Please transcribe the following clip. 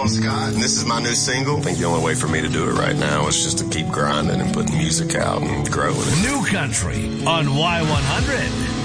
Alan Scott, and this is my new single. I think the only way for me to do it right now is just to keep grinding and putting music out and growing it. New Country on Y100.